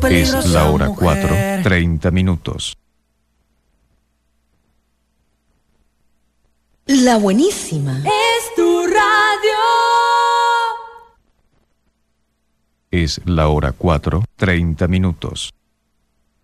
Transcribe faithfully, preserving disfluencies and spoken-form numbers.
Es la hora cuatro, treinta minutos. La buenísima. Es tu radio. Es la hora cuatro, treinta minutos.